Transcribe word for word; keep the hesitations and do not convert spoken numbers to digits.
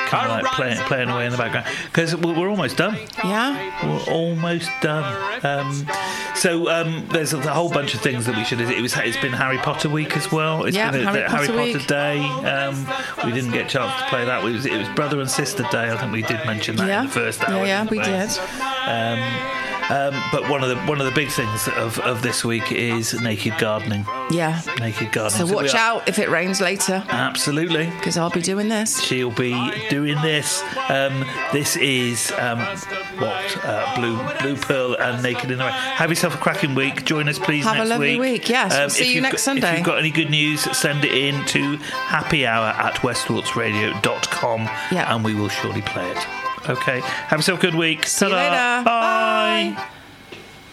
kind of like playing, playing away in the background because we're, we're almost done. Yeah, we're almost done. Um, so um, there's a whole bunch of things that we should. It was. It's been Harry Potter week as well. It's yeah, been a, Harry, Harry Potter, Potter week. Day. Um, we didn't get a chance to play that. It was, it was Brother and Sister Day. I think we did mention that yeah. in the first hour. Yeah, yeah, we did. Um, um, but one of the one of the big things of, of this week is naked gardening. Yeah, naked gardening. So, so watch out if it rains later. Absolutely, because I'll be doing this. She'll be doing this. Um, this is um, what uh, blue blue pearl and naked in the rain. Have yourself a cracking week. Join us, please. Have next a lovely week. week. Yes, um, we'll see you next got, Sunday. If you've got any good news, send it in to happy hour at westwalks radio dot com, yeah. and we will surely play it. Okay. Have yourself a good week. See Ta-da. you later. Bye. Bye.